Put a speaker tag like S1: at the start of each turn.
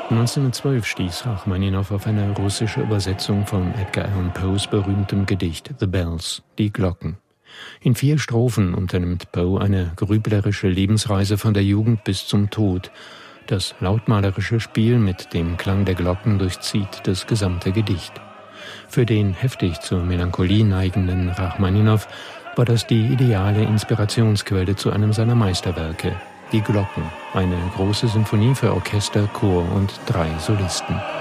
S1: 1912 stieß Rachmaninow auf eine russische Übersetzung von Edgar Allan Poes berühmtem Gedicht »The Bells«, die Glocken. In 4 Strophen unternimmt Poe eine grüblerische Lebensreise von der Jugend bis zum Tod. Das lautmalerische Spiel mit dem Klang der Glocken durchzieht das gesamte Gedicht. Für den heftig zur Melancholie neigenden Rachmaninow war das die ideale Inspirationsquelle zu einem seiner Meisterwerke, die Glocken, eine große Symphonie für Orchester, Chor und 3 Solisten.